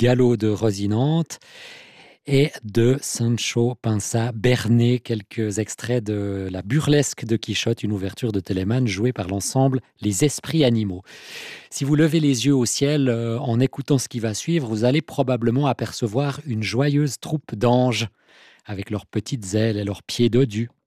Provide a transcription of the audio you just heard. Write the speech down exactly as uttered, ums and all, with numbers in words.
Gallo de Rosinante et de Sancho Panza Bernet, quelques extraits de la burlesque de Quichotte, une ouverture de Telemann jouée par l'ensemble Les Esprits Animaux. Si vous levez les yeux au ciel euh, en écoutant ce qui va suivre, vous allez probablement apercevoir une joyeuse troupe d'anges avec leurs petites ailes et leurs pieds dodus.